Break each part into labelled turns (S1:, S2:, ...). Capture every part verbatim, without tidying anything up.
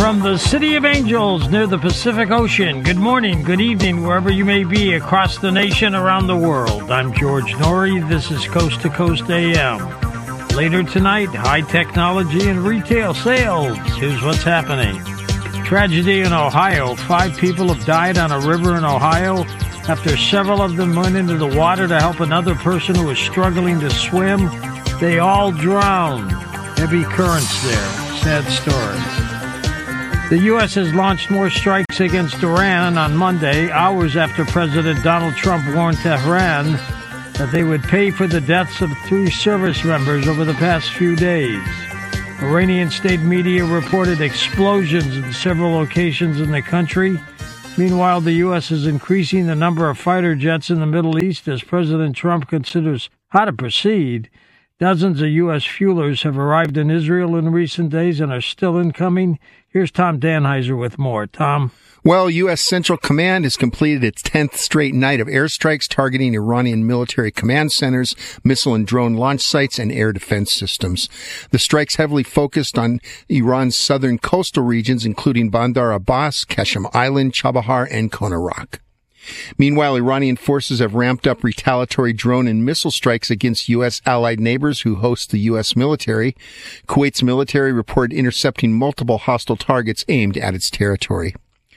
S1: from the City of Angels near the Pacific Ocean. Good morning, good evening, wherever you may be across the nation, around the world. I'm George Norrie. This is Coast to Coast A M. Later tonight, high technology and retail sales. Here's what's happening. Tragedy in Ohio. Five people have died on a river in Ohio after several of them went into the water to help another person who was struggling to swim. They all drowned. Heavy currents there. Sad story. The U S has launched more strikes against Iran on Monday, hours after President Donald Trump warned Tehran that they would pay for the deaths of three service members over the past few days. Iranian state media reported explosions in several locations in the country. Meanwhile, the U S is increasing the number of fighter jets in the Middle East as President Trump considers how to proceed. Dozens of U S fuelers have arrived in Israel in recent days and are still incoming. Here's Tom Danheiser with more. Tom?
S2: Well, U S. Central Command has completed its tenth straight night of airstrikes targeting Iranian military command centers, missile and drone launch sites, and air defense systems. The strikes heavily focused on Iran's southern coastal regions, including Bandar Abbas, Qasem Island, Chabahar, and Konarak. Meanwhile, Iranian forces have ramped up retaliatory drone and missile strikes against U S allied neighbors who host the U S military. Kuwait's military reported intercepting multiple hostile targets aimed at its territory.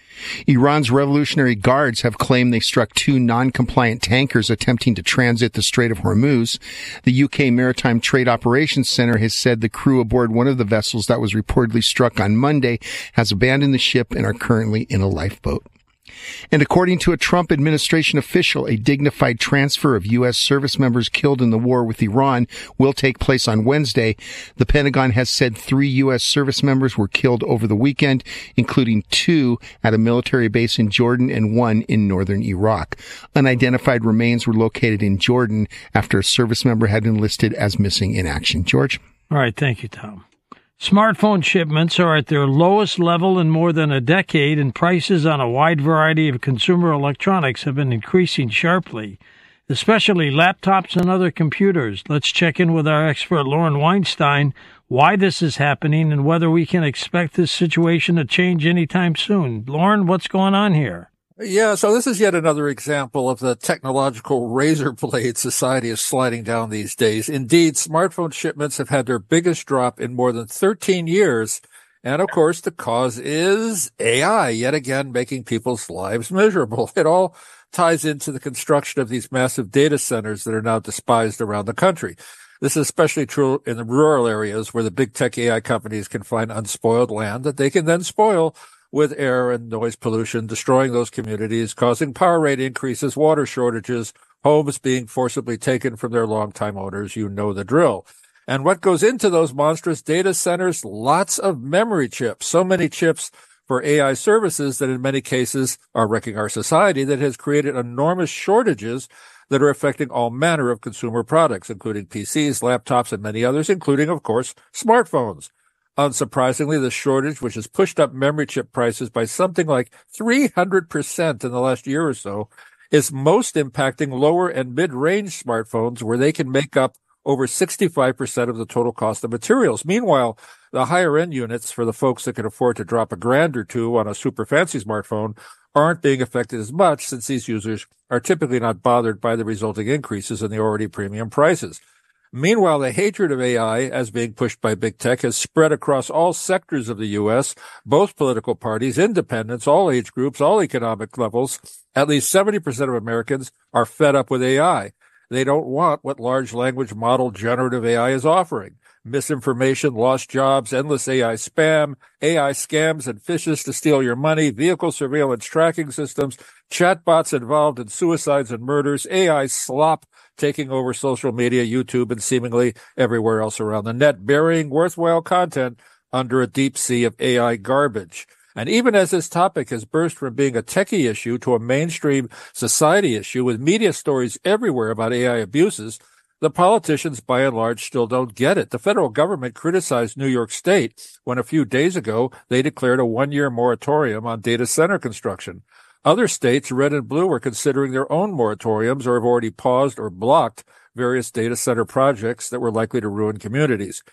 S2: Iran's Revolutionary Guards have claimed they struck two non-compliant tankers attempting to transit the Strait of Hormuz. The U K Maritime Trade Operations Center has said the crew aboard one of the vessels that was reportedly struck on Monday has abandoned the ship and are currently in a lifeboat. And according to a Trump administration official, a dignified transfer of U S service members killed in the war with Iran will take place on Wednesday. The Pentagon has said three U S service members were killed over the weekend, including two at a military base in Jordan and one in northern Iraq. Unidentified remains were located in Jordan after a service member had been listed as missing in action. George?
S1: All right. Thank you, Tom. Smartphone shipments are at their lowest level in more than a decade, and prices on a wide variety of consumer electronics have been increasing sharply, especially laptops and other computers. Let's check in with our expert, Lauren Weinstein, why this is happening and whether we can expect this situation to change anytime soon. Lauren, what's going on here?
S3: Yeah, so this is yet another example of the technological razor blade society is sliding down these days. Indeed, smartphone shipments have had their biggest drop in more than thirteen years. And of course, the cause is A I, yet again making people's lives miserable. It all ties into the construction of these massive data centers that are now despised around the country. This is especially true in the rural areas where the big tech A I companies can find unspoiled land that they can then spoil with air and noise pollution, destroying those communities, causing power rate increases, water shortages, homes being forcibly taken from their longtime owners. You know the drill. And what goes into those monstrous data centers? Lots of memory chips, so many chips for A I services that in many cases are wrecking our society, that has created enormous shortages that are affecting all manner of consumer products, including P Cs, laptops, and many others, including, of course, smartphones. Unsurprisingly, the shortage, which has pushed up memory chip prices by something like three hundred percent in the last year or so, is most impacting lower and mid-range smartphones, where they can make up over sixty-five percent of the total cost of materials. Meanwhile, the higher-end units for the folks that can afford to drop a grand or two on a super fancy smartphone aren't being affected as much, since these users are typically not bothered by the resulting increases in the already premium prices. Meanwhile, the hatred of A I as being pushed by big tech has spread across all sectors of the U S, both political parties, independents, all age groups, all economic levels. At least seventy percent of Americans are fed up with A I. They don't want what large language model generative A I is offering. Misinformation, lost jobs, endless A I spam, A I scams and phishes to steal your money, vehicle surveillance tracking systems, chatbots involved in suicides and murders, A I slop taking over social media, YouTube, and seemingly everywhere else around the net, burying worthwhile content under a deep sea of A I garbage. And even as this topic has burst from being a techie issue to a mainstream society issue with media stories everywhere about A I abuses, the politicians, by and large, still don't get it. The federal government criticized New York State when a few days ago they declared a one-year moratorium on data center construction. Other states, red and blue, are considering their own moratoriums or have already paused or blocked various data center projects that were likely to ruin communities.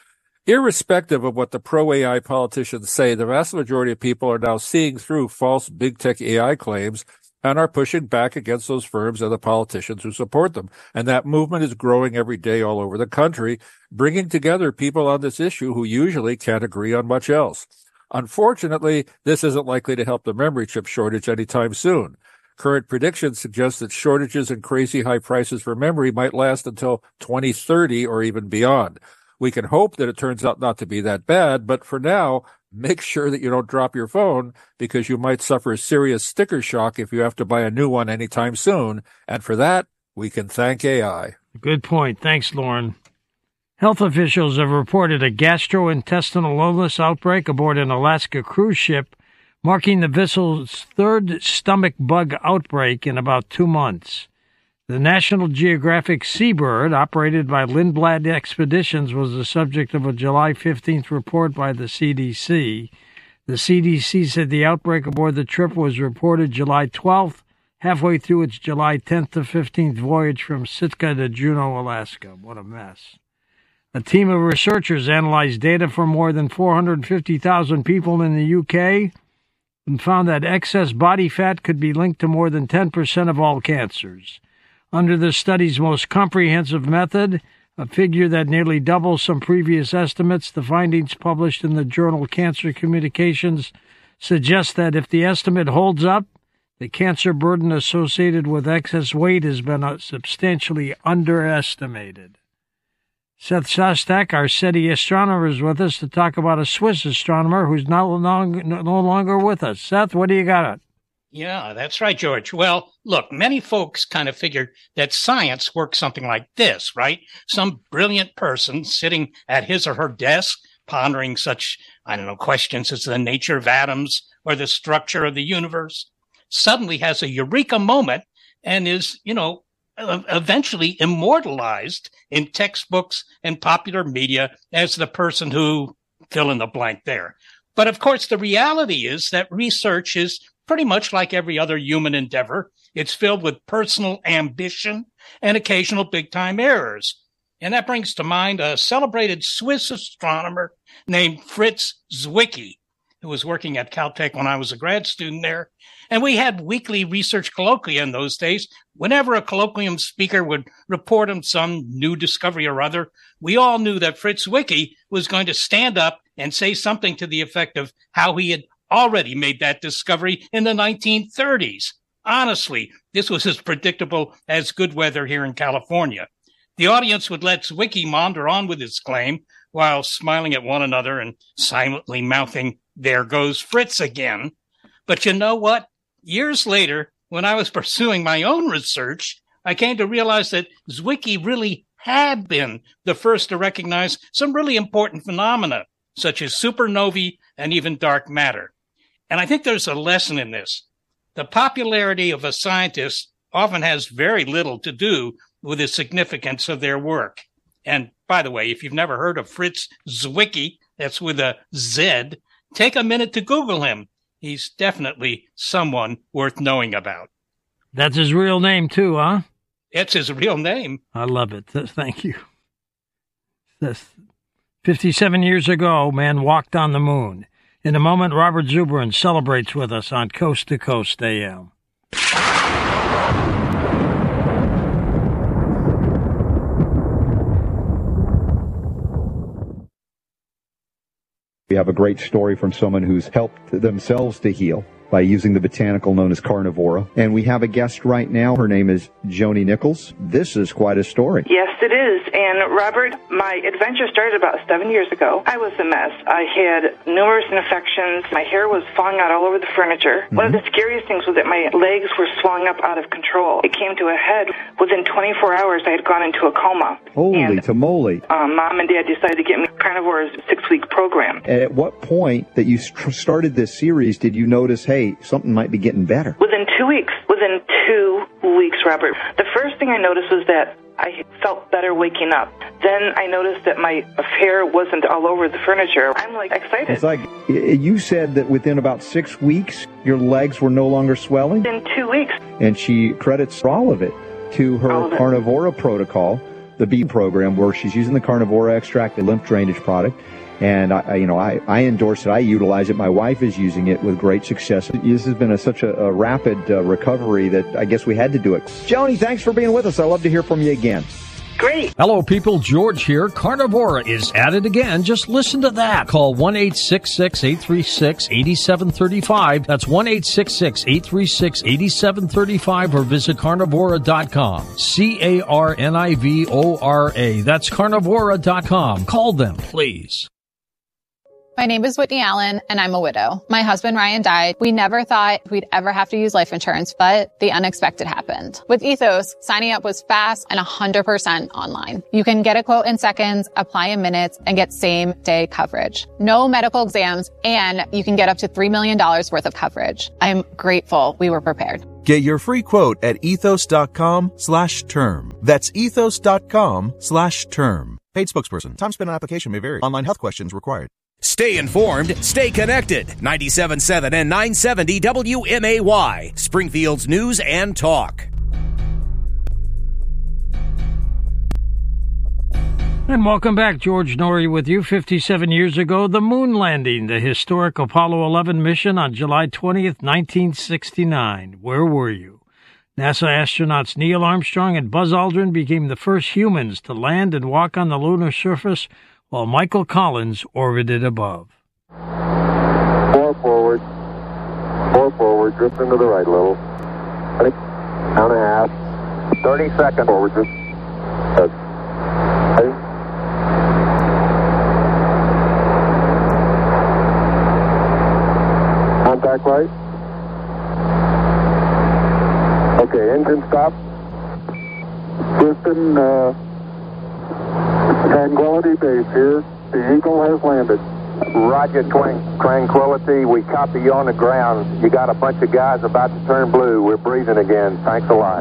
S3: Irrespective of what the pro-A I politicians say, the vast majority of people are now seeing through false big tech A I claims and are pushing back against those firms and the politicians who support them. And that movement is growing every day all over the country, bringing together people on this issue who usually can't agree on much else. Unfortunately, this isn't likely to help the memory chip shortage anytime soon. Current predictions suggest that shortages and crazy high prices for memory might last until twenty thirty or even beyond. We can hope that it turns out not to be that bad, but for now, make sure that you don't drop your phone because you might suffer a serious sticker shock if you have to buy a new one anytime soon. And for that, we can thank A I.
S1: Good point. Thanks, Lauren. Health officials have reported a gastrointestinal illness outbreak aboard an Alaska cruise ship, marking the vessel's third stomach bug outbreak in about two months. The National Geographic Seabird, operated by Lindblad Expeditions, was the subject of a July fifteenth report by the C D C. The C D C said the outbreak aboard the trip was reported July twelfth, halfway through its July tenth to fifteenth voyage from Sitka to Juneau, Alaska. What a mess. A team of researchers analyzed data from more than four hundred fifty thousand people in the U K and found that excess body fat could be linked to more than ten percent of all cancers. Under the study's most comprehensive method, a figure that nearly doubles some previous estimates, the findings published in the journal Cancer Communications suggest that if the estimate holds up, the cancer burden associated with excess weight has been substantially underestimated. Seth Shostak, our SETI astronomer, is with us to talk about a Swiss astronomer who's no, long, no longer with us. Seth, what do you got?
S4: Yeah, that's right, George. Well, look, many folks kind of figured that science works something like this, right? Some brilliant person sitting at his or her desk pondering such, I don't know, questions as the nature of atoms or the structure of the universe suddenly has a eureka moment and is, you know, eventually immortalized in textbooks and popular media as the person who fill in the blank there. But of course, the reality is that research is pretty much like every other human endeavor. It's filled with personal ambition and occasional big-time errors. And that brings to mind a celebrated Swiss astronomer named Fritz Zwicky, who was working at Caltech when I was a grad student there. And we had weekly research colloquia in those days. Whenever a colloquium speaker would report on some new discovery or other, we all knew that Fritz Zwicky was going to stand up and say something to the effect of how he had already made that discovery in the nineteen thirties. Honestly, this was as predictable as good weather here in California. The audience would let Zwicky maunder on with his claim while smiling at one another and silently mouthing, "There goes Fritz again." But you know what? Years later, when I was pursuing my own research, I came to realize that Zwicky really had been the first to recognize some really important phenomena, such as supernovae and even dark matter. And I think there's a lesson in this. The popularity of a scientist often has very little to do with the significance of their work. And by the way, if you've never heard of Fritz Zwicky, that's with a Z, take a minute to Google him. He's definitely someone worth knowing about.
S1: That's his real name, too, huh?
S4: It's his real name.
S1: I love it. Thank you. fifty-seven years ago, man walked on the moon. In a moment, Robert Zubrin celebrates with us on Coast to Coast A M.
S5: We have a great story from someone who's helped themselves to heal by using the botanical known as carnivora. And we have a guest right now. Her name is Joni Nichols. This is quite a story.
S6: Yes, it is. And Robert, my adventure started about seven years ago. I was a mess. I had numerous infections. My hair was falling out all over the furniture. Mm-hmm. One of the scariest things was that my legs were swelling up out of control. It came to a head. Within twenty-four hours, I had gone into a coma.
S5: Holy
S6: and,
S5: tamale.
S6: Um, Mom and Dad decided to get me Carnivore's six-week program.
S5: At what point that you st- started this series did you notice, hey, something might be getting better?
S6: Within two weeks. Within two weeks, Robert. The first thing I noticed was that I felt better waking up. Then I noticed that my hair wasn't all over the furniture. I'm like excited.
S5: It's like you said that within about six weeks, your legs were no longer swelling?
S6: In two weeks.
S5: And she credits all of it to her
S6: it.
S5: carnivora protocol, the B program, where she's using the Carnivora extract, a lymph drainage product. And I, I you know, I, I endorse it. I utilize it. My wife is using it with great success. This has been a, such a, a rapid uh, recovery that I guess we had to do it. Joni, thanks for being with us. I'd love to hear from you again.
S6: Great.
S1: Hello, people. George here. Carnivora is at it again. Just listen to that. Call one eight six six, eight three six, eight seven three five. That's one eight six six, eight three six, eight seven three five or visit carnivora dot com. C A R N I V O R A. That's carnivora dot com. Call them, please.
S7: My name is Whitney Allen, and I'm a widow. My husband, Ryan, died. We never thought we'd ever have to use life insurance, but the unexpected happened. With Ethos, signing up was fast and one hundred percent online. You can get a quote in seconds, apply in minutes, and get same-day coverage. No medical exams, and you can get up to three million dollars worth of coverage. I'm grateful we were prepared.
S8: Get your free quote at ethos.com slash term. That's ethos.com slash term. Paid spokesperson. Time spent on application may vary. Online health questions required.
S9: Stay informed, stay connected. ninety-seven point seven and nine seventy W M A Y, Springfield's news and talk.
S1: And welcome back. George Norrie with you. fifty-seven years ago, the moon landing, the historic Apollo eleven mission on July twentieth, nineteen sixty-nine. Where were you? NASA astronauts Neil Armstrong and Buzz Aldrin became the first humans to land and walk on the lunar surface, while Michael Collins orbited above.
S10: Four forward. Four forward. Drift into the right a little. Ready? Count and a half. thirty seconds. Forward. Drift. Ready? Contact light. Okay, engine stop. Houston, uh, Tranquility Base here. The Eagle has landed.
S11: Roger, Twin- Tranquility. We copy you on the ground. You got a bunch of guys about to turn blue. We're breathing again. Thanks a lot.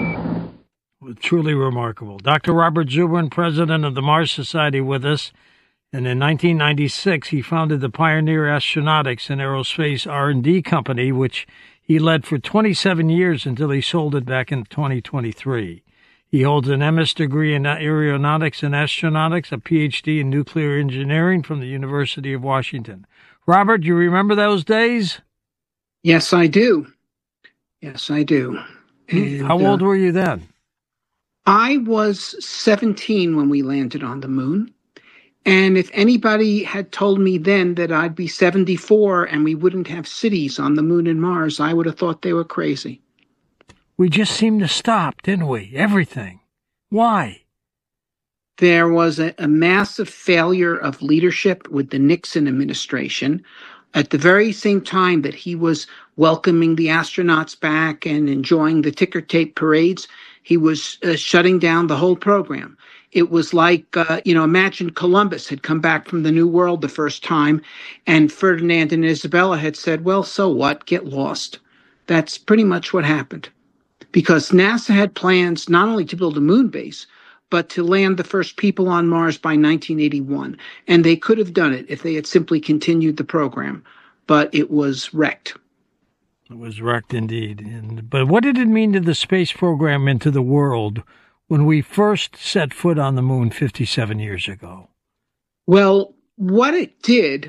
S1: Truly remarkable. Doctor Robert Zubrin, president of the Mars Society, with us. And in nineteen ninety-six, he founded the Pioneer Astronautics and Aerospace R and D Company, which he led for twenty-seven years until he sold it back in twenty twenty-three. He holds an M S degree in aeronautics and astronautics, a P H D in nuclear engineering from the University of Washington. Robert, do you remember those days?
S12: Yes, I do. Yes, I do.
S1: And, How old uh, were you then?
S12: I was seventeen when we landed on the moon. And if anybody had told me then that I'd be seventy-four and we wouldn't have cities on the moon and Mars, I would have thought they were crazy.
S1: We just seemed to stop, didn't we? Everything. Why?
S12: There was a, a massive failure of leadership with the Nixon administration. At the very same time that he was welcoming the astronauts back and enjoying the ticker tape parades, he was uh, shutting down the whole program. It was like, uh, you know, imagine Columbus had come back from the New World the first time, and Ferdinand and Isabella had said, well, so what? Get lost. That's pretty much what happened. Because NASA had plans not only to build a moon base, but to land the first people on Mars by nineteen eighty-one. And they could have done it if they had simply continued the program. But it was wrecked.
S1: It was wrecked indeed. And, but what did it mean to the space program and to the world when we first set foot on the moon fifty-seven years ago?
S12: Well, what it did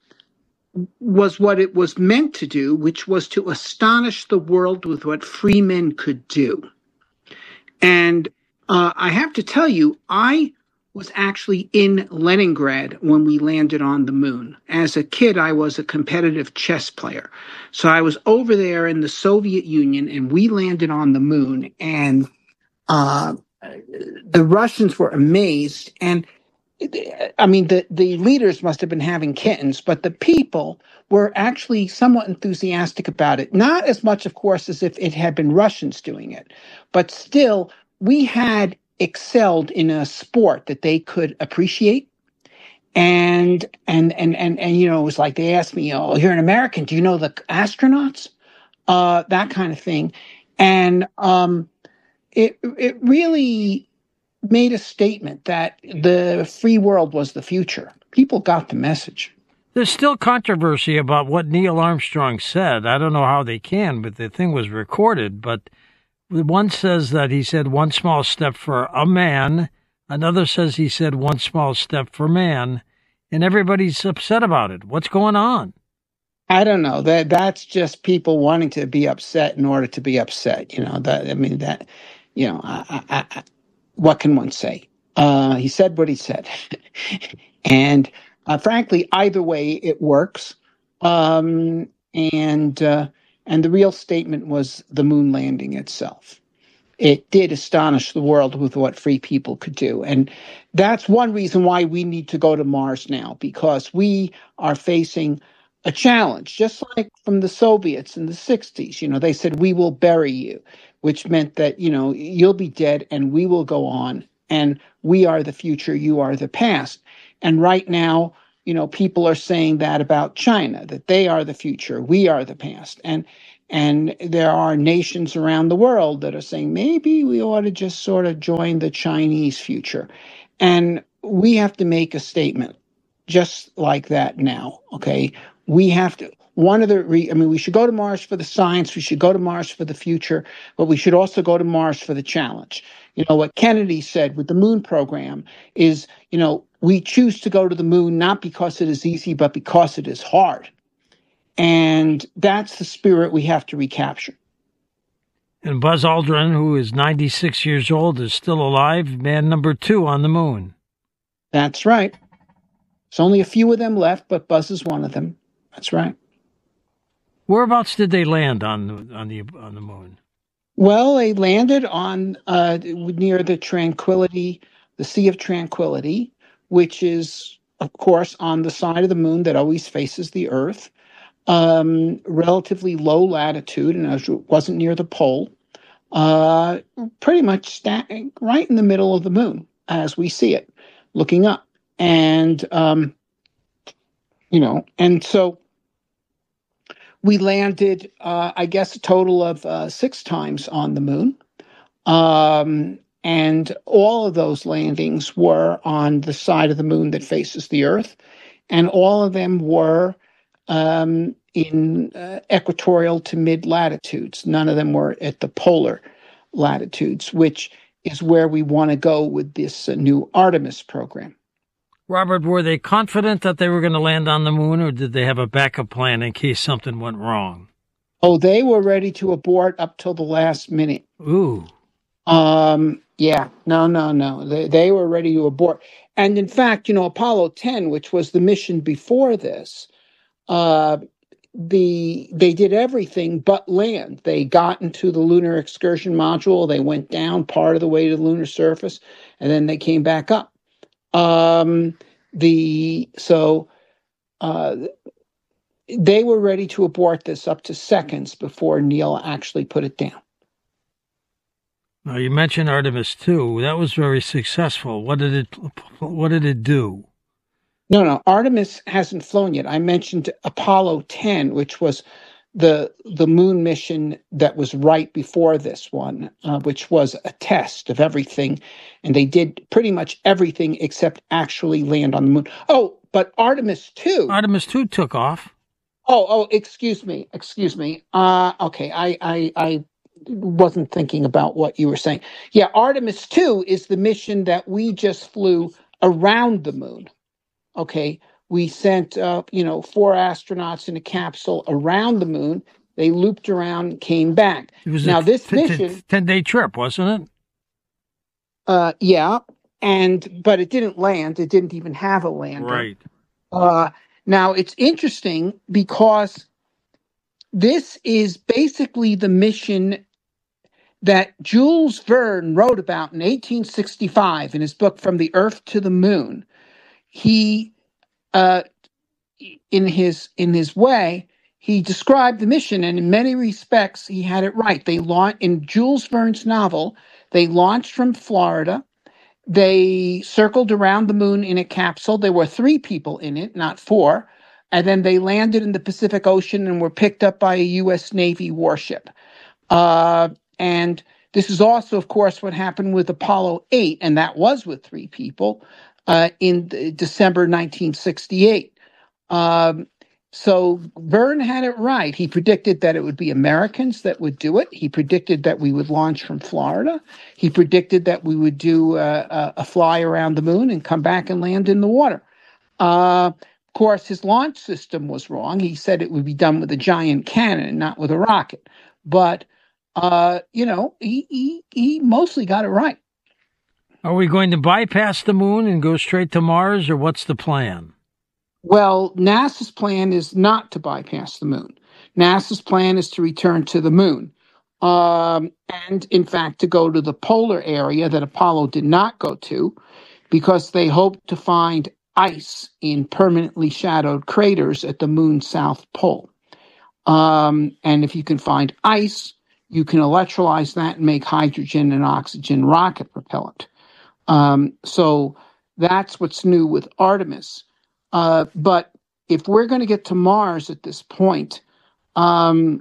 S12: was what it was meant to do, which was to astonish the world with what free men could do. And uh, I have to tell you, I was actually in Leningrad when we landed on the moon. As a kid, I was a competitive chess player. So I was over there in the Soviet Union, and we landed on the moon, and uh, the Russians were amazed. And I mean, the, the leaders must have been having kittens, but the people were actually somewhat enthusiastic about it. Not as much, of course, as if it had been Russians doing it, but still, we had excelled in a sport that they could appreciate. And, and, and, and, and, you know, it was like they asked me, oh, you're an American, do you know the astronauts? Uh, that kind of thing. And um, it, it really made a statement that the free world was the future. People got the message.
S1: There's still controversy about what Neil Armstrong said. I don't know how they can, but the thing was recorded. But one says that he said one small step for a man, Another says he said one small step for man, and everybody's upset about it. What's going on?
S12: I don't know. That that's just people wanting to be upset in order to be upset. You know that. I mean that. You know, I, I, I, what can one say? Uh, he said what he said, and uh, frankly, either way, it works. Um, and uh, and the real statement was the moon landing itself. It did astonish the world with what free people could do. And that's one reason why we need to go to Mars now, because we are facing a challenge, just like from the Soviets in the sixties. You know, they said, we will bury you, which meant that, you know, you'll be dead and we will go on. And we are the future, you are the past. And right now, you know, people are saying that about China, that they are the future, we are the past. And And there are nations around the world that are saying, maybe we ought to just sort of join the Chinese future. And we have to make a statement just like that now, okay? We have to, one of the, re, I mean, we should go to Mars for the science, we should go to Mars for the future, but we should also go to Mars for the challenge. You know, what Kennedy said with the moon program is, you know, we choose to go to the moon not because it is easy, but because it is hard. And that's the spirit we have to recapture.
S1: And Buzz Aldrin, who is ninety-six years old, is still alive, man number two on the moon.
S12: That's right. There's only a few of them left, but Buzz is one of them. That's right.
S1: Whereabouts did they land on the, on the, on the moon?
S12: Well, they landed on uh, near the Tranquility, the Sea of Tranquility, which is, of course, on the side of the moon that always faces the Earth. Um, relatively low latitude, and it wasn't near the pole, uh, pretty much sta- right in the middle of the moon as we see it, looking up. And, um, you know, and so we landed, uh, I guess, a total of uh, six times on the moon. Um, and all of those landings were on the side of the moon that faces the Earth. And all of them were Um, in uh, equatorial to mid latitudes. None of them were at the polar latitudes, which is where we want to go with this uh, new Artemis program.
S1: Robert, were they confident that they were going to land on the moon, or did they have a backup plan in case something went wrong?
S12: Oh, they were ready to abort up till the last minute.
S1: Ooh.
S12: Um, yeah, no, no, no. They, they were ready to abort. And in fact, you know, Apollo ten, which was the mission before this, Uh, the they did everything but land. They got into the lunar excursion module. They went down part of the way to the lunar surface, and then they came back up. Um, the so uh, they were ready to abort this up to seconds before Neil actually put it down.
S1: Now you mentioned Artemis two. That was very successful. What did it What did it do?
S12: No, no, Artemis hasn't flown yet. I mentioned Apollo ten, which was the the moon mission that was right before this one, uh, which was a test of everything. And they did pretty much everything except actually land on the moon. Oh, but Artemis two.
S1: Artemis two took off.
S12: Oh, oh, excuse me, excuse me. Uh, okay, I, I, I wasn't thinking about what you were saying. Yeah, Artemis two is the mission that we just flew around the moon. Okay, we sent, uh, you know, four astronauts in a capsule around the moon. They looped around and came back.
S1: It was
S12: now,
S1: a
S12: this
S1: t-
S12: mission...
S1: t- ten-day trip, wasn't it?
S12: Uh, yeah, and but it didn't land. It didn't even have a lander.
S1: Right.
S12: Uh, now, it's interesting because this is basically the mission that Jules Verne wrote about in eighteen sixty-five in his book From the Earth to the Moon. He, uh, in his in his way, he described the mission, and in many respects, he had it right. They launched in Jules Verne's novel. They launched from Florida. They circled around the moon in a capsule. There were three people in it, not four, and then they landed in the Pacific Ocean and were picked up by a U S Navy warship. Uh, and this is also, of course, what happened with Apollo eight, and that was with three people. Uh, in the, December nineteen sixty-eight. Um, So Verne had it right. He predicted that it would be Americans that would do it. He predicted that we would launch from Florida. He predicted that we would do uh, a, a fly around the moon and come back and land in the water. Uh, of course, his launch system was wrong. He said it would be done with a giant cannon, not with a rocket. But, uh, you know, he, he, he mostly got it right.
S1: Are we going to bypass the moon and go straight to Mars, or what's the plan?
S12: Well, NASA's plan is not to bypass the moon. NASA's plan is to return to the moon. Um, and, in fact, to go to the polar area that Apollo did not go to, because they hope to find ice in permanently shadowed craters at the moon's south pole. Um, and if you can find ice, you can electrolyze that and make hydrogen and oxygen rocket propellant. Um, so that's what's new with Artemis. Uh, but if we're going to get to Mars at this point, um,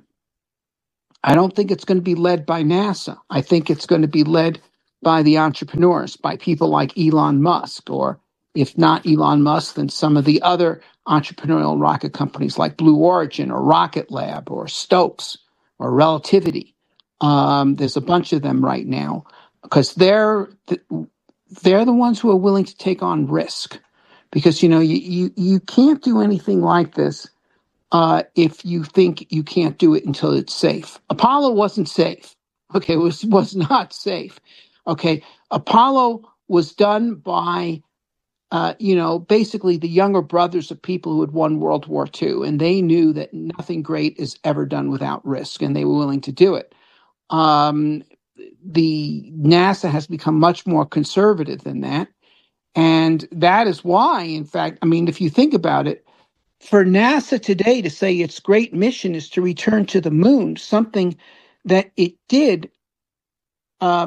S12: I don't think it's going to be led by NASA. I think it's going to be led by the entrepreneurs, by people like Elon Musk, or if not Elon Musk, then some of the other entrepreneurial rocket companies like Blue Origin or Rocket Lab or Stokes or Relativity. Um, there's a bunch of them right now because they're the, they're the ones who are willing to take on risk. Because, you know, you, you, you can't do anything like this uh, if you think you can't do it until it's safe. Apollo wasn't safe. Okay, it was, was not safe. Okay, Apollo was done by, uh, you know, basically the younger brothers of people who had won World War Two. And they knew that nothing great is ever done without risk, and they were willing to do it. Um, the NASA has become much more conservative than that. And that is why, in fact, I mean, if you think about it, for NASA today to say its great mission is to return to the moon, something that it did uh,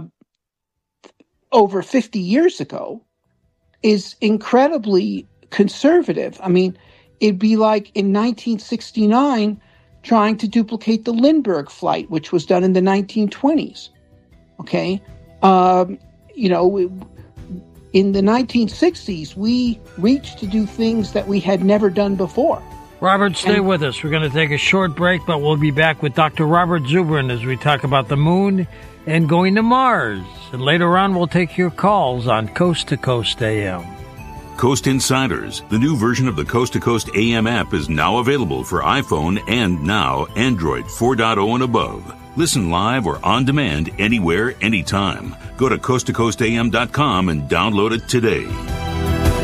S12: over fifty years ago, is incredibly conservative. I mean, it'd be like in nineteen sixty-nine trying to duplicate the Lindbergh flight, which was done in the nineteen twenties. Okay? Um, you know, it, in the nineteen sixties, we reached to do things that we had never done before.
S1: Robert, stay
S12: and,
S1: with us. We're going to take a short break, but we'll be back with Doctor Robert Zubrin as we talk about the moon and going to Mars. And later on, we'll take your calls on Coast to Coast A M.
S13: Coast Insiders, the new version of the Coast to Coast A M app, is now available for iPhone and now Android four point oh and above. Listen live or on demand anywhere, anytime. Go to coast to coast a m dot com and download it today.